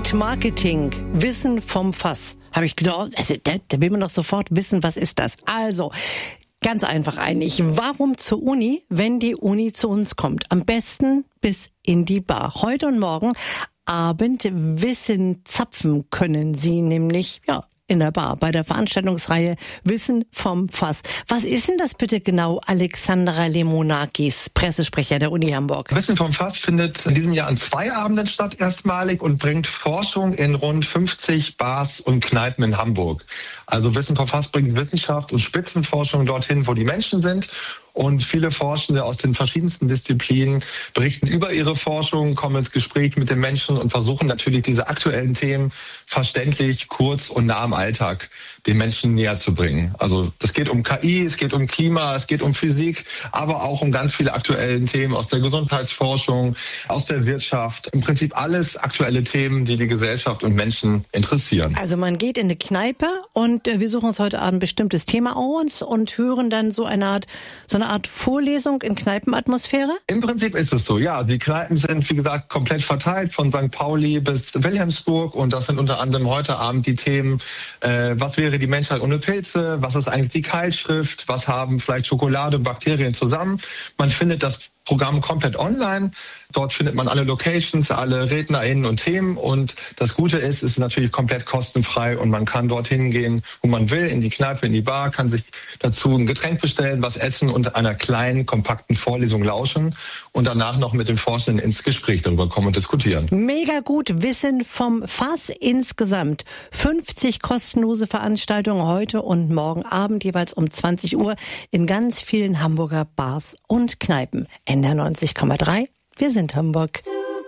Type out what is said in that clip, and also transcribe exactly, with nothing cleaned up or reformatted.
Marketing, Wissen vom Fass. Habe ich gedacht, also, da, da will man doch sofort wissen, was ist das? Also, ganz einfach eigentlich. Warum zur Uni, wenn die Uni zu uns kommt? Am besten bis in die Bar. Heute und morgen Abend Wissen zapfen können Sie nämlich, ja, in der Bar bei der Veranstaltungsreihe Wissen vom Fass. Was ist denn das bitte genau, Alexandra Lemonakis, Pressesprecher der Uni Hamburg? Wissen vom Fass findet in diesem Jahr an zwei Abenden statt erstmalig und bringt Forschung in rund fünfzig Bars und Kneipen in Hamburg. Also Wissen vom Fass bringt Wissenschaft und Spitzenforschung dorthin, wo die Menschen sind. Und viele Forschende aus den verschiedensten Disziplinen berichten über ihre Forschung, kommen ins Gespräch mit den Menschen und versuchen natürlich diese aktuellen Themen verständlich, kurz und nah am Alltag den Menschen näher zu bringen. Also es geht um K I, es geht um Klima, es geht um Physik, aber auch um ganz viele aktuelle Themen aus der Gesundheitsforschung, aus der Wirtschaft. Im Prinzip alles aktuelle Themen, die die Gesellschaft und Menschen interessieren. Also man geht in eine Kneipe und wir suchen uns heute Abend ein bestimmtes Thema aus und hören dann so eine Art, so eine Art Vorlesung in Kneipenatmosphäre? Im Prinzip ist es so, ja. Die Kneipen sind, wie gesagt, komplett verteilt von Sankt Pauli bis Wilhelmsburg und das sind unter anderem heute Abend die Themen, äh, was wäre die Menschheit ohne Pilze, was ist eigentlich die Keilschrift, was haben vielleicht Schokolade und Bakterien zusammen. Man findet das Programm komplett online. Dort findet man alle Locations, alle RednerInnen und Themen. Und das Gute ist, es ist natürlich komplett kostenfrei und man kann dorthin gehen, wo man will, in die Kneipe, in die Bar, kann sich dazu ein Getränk bestellen, was essen und einer kleinen, kompakten Vorlesung lauschen und danach noch mit den Forschenden ins Gespräch darüber kommen und diskutieren. Mega gut, Wissen vom Fass insgesamt. fünfzig kostenlose Veranstaltungen heute und morgen Abend jeweils um zwanzig Uhr in ganz vielen Hamburger Bars und Kneipen. N D R neunzig Komma drei. Wir sind Hamburg.